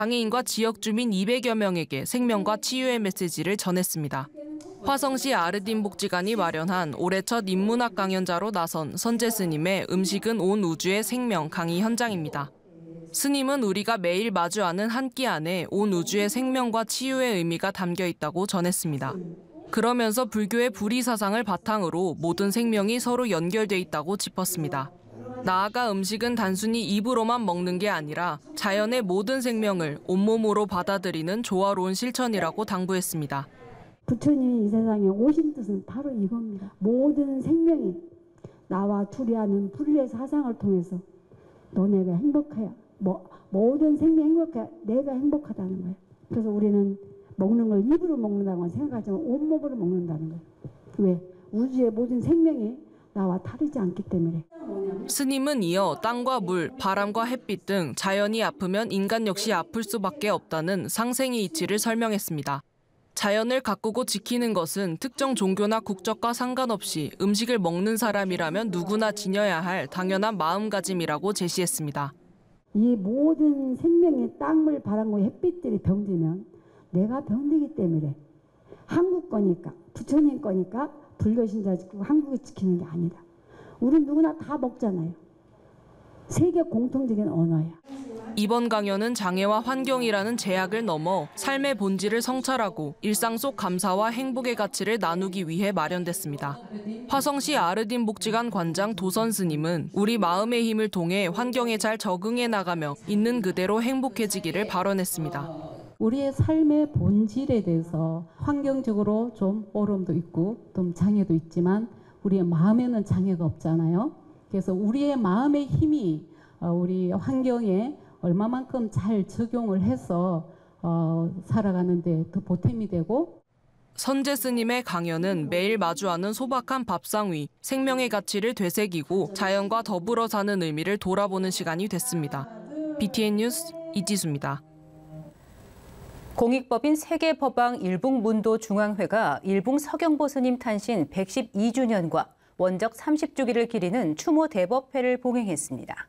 장애인과 지역 주민 200여 명에게 생명과 치유의 메시지를 전했습니다. 화성시 아르딘 복지관이 마련한 올해 첫 인문학 강연자로 나선 선재 스님의 음식은 온 우주의 생명 강의 현장입니다. 스님은 우리가 매일 마주하는 한 끼 안에 온 우주의 생명과 치유의 의미가 담겨 있다고 전했습니다. 그러면서 불교의 불의 사상을 바탕으로 모든 생명이 서로 연결돼 있다고 짚었습니다. 나아가 음식은 단순히 입으로만 먹는 게 아니라 자연의 모든 생명을 온몸으로 받아들이는 조화로운 실천이라고 당부했습니다. 부처님이 이 세상에 오신 뜻은 바로 이겁니다. 모든 생명이 나와 둘이 하는 불의 사상을 통해서 너네가 행복해야, 모든 생명이 행복해야 내가 행복하다는 거예요. 그래서 우리는 먹는 걸 입으로 먹는다고 생각하지만 온몸으로 먹는다는 거예요. 왜? 우주의 모든 생명이 나와 다르지 않기 때문에. 스님은 이어 땅과 물, 바람과 햇빛 등 자연이 아프면 인간 역시 아플 수밖에 없다는 상생의 이치를 설명했습니다. 자연을 가꾸고 지키는 것은 특정 종교나 국적과 상관없이 음식을 먹는 사람이라면 누구나 지녀야 할 당연한 마음가짐이라고 제시했습니다. 이 모든 생명의 땅물, 바람과 햇빛들이 병들면 내가 병들기 때문에 한국 거니까, 부처님 거니까 불교 신자 지키고 한국을 지키는 게 아니다. 우린 누구나 다 먹잖아요. 세계 공통적인 언어야. 이번 강연은 장애와 환경이라는 제약을 넘어 삶의 본질을 성찰하고 일상 속 감사와 행복의 가치를 나누기 위해 마련됐습니다. 화성시 아르딘 복지관 관장 도선 스님은 우리 마음의 힘을 통해 환경에 잘 적응해 나가며 있는 그대로 행복해지기를 발언했습니다. 우리의 삶의 본질에 대해서 환경적으로 좀 어려움도 있고 좀 장애도 있지만 우리의 마음에는 장애가 없잖아요. 그래서 우리의 마음의 힘이 우리 환경에 얼마만큼 잘 적용을 해서 살아가는 데 더 보탬이 되고. 선재 스님의 강연은 매일 마주하는 소박한 밥상 위 생명의 가치를 되새기고 자연과 더불어 사는 의미를 돌아보는 시간이 됐습니다. BTN 뉴스 이지수입니다. 공익법인 세계법왕 일붕문도중앙회가 일붕 서경보 스님 탄신 112주년과 원적 30주기를 기리는 추모 대법회를 봉행했습니다.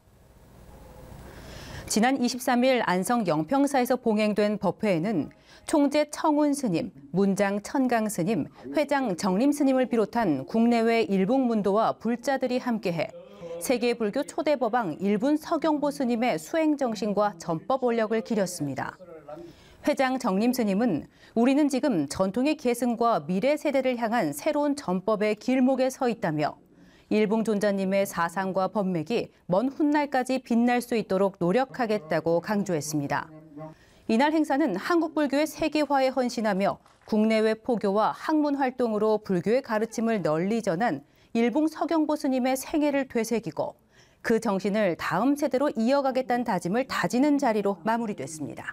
지난 23일 안성 영평사에서 봉행된 법회에는 총재 청운 스님, 문장 천강 스님, 회장 정림 스님을 비롯한 국내외 일붕문도와 불자들이 함께해 세계불교 초대법왕 일분 서경보 스님의 수행정신과 전법 원력을 기렸습니다. 회장 정림 스님은 우리는 지금 전통의 계승과 미래 세대를 향한 새로운 전법의 길목에 서 있다며 일붕존자님의 사상과 법맥이 먼 훗날까지 빛날 수 있도록 노력하겠다고 강조했습니다. 이날 행사는 한국 불교의 세계화에 헌신하며 국내외 포교와 학문 활동으로 불교의 가르침을 널리 전한 일붕 서경보 스님의 생애를 되새기고 그 정신을 다음 세대로 이어가겠다는 다짐을 다지는 자리로 마무리됐습니다.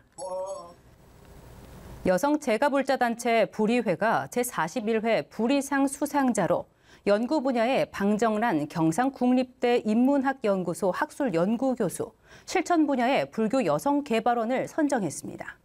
여성 제가불자단체 불의회가 제41회 불의상 수상자로 연구 분야의 방정란 경상국립대 인문학연구소 학술연구교수, 실천 분야의 불교 여성개발원을 선정했습니다.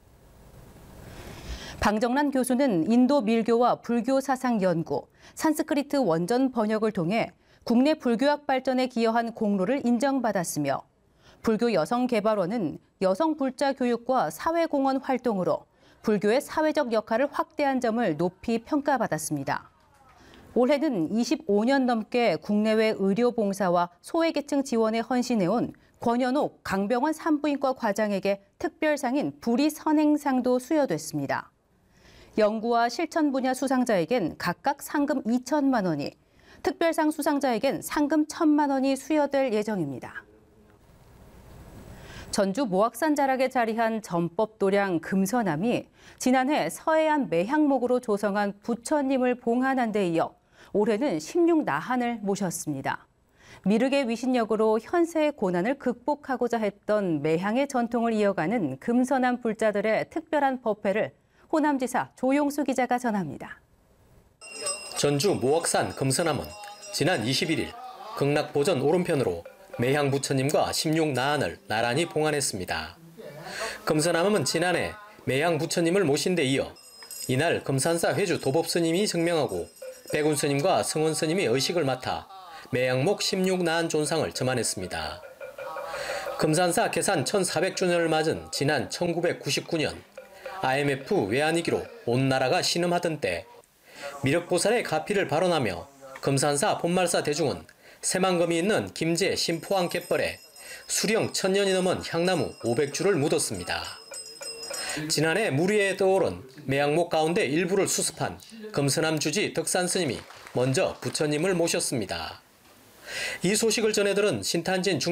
방정란 교수는 인도 밀교와 불교 사상 연구, 산스크리트 원전 번역을 통해 국내 불교학 발전에 기여한 공로를 인정받았으며 불교 여성개발원은 여성 불자 교육과 사회공헌 활동으로 불교의 사회적 역할을 확대한 점을 높이 평가받았습니다. 올해는 25년 넘게 국내외 의료봉사와 소외계층 지원에 헌신해온 권현옥 강병원 산부인과 과장에게 특별상인 불의선행상도 수여됐습니다. 연구와 실천 분야 수상자에겐 각각 상금 2천만 원이, 특별상 수상자에겐 상금 1,000만 원이 수여될 예정입니다. 전주 모악산 자락에 자리한 전법도량 금서남이 지난해 서해안 매향목으로 조성한 부처님을 봉안한 데 이어 올해는 16나한을 모셨습니다. 미륵의 위신력으로 현세의 고난을 극복하고자 했던 매향의 전통을 이어가는 금서남 불자들의 특별한 법회를 호남지사 조용수 기자가 전합니다. 전주 모악산 금서남은 지난 21일 극락보전 오른편으로 매향 부처님과 16나한을 나란히 봉안했습니다. 금서남은 지난해 매향 부처님을 모신 데 이어 이날 금산사 회주 도법스님이 증명하고 백운스님과 승원스님이 의식을 맡아 매향목 16나한 존상을 점안했습니다. 금산사 개산 1400주년을 맞은 지난 1999년 IMF 외환위기로 온 나라가 신음하던 때 미륵보살의 가피를 발언하며 금산사 본말사 대중은 새만금이 있는 김제 신포항 갯벌에 수령 1000년이 넘은 향나무 500주를 묻었습니다. 지난해 물 위에 떠오른 매양목 가운데 일부를 수습한 금서남 주지 덕산 스님이 먼저 부처님을 모셨습니다. 이 소식을 전해 들은 신탄진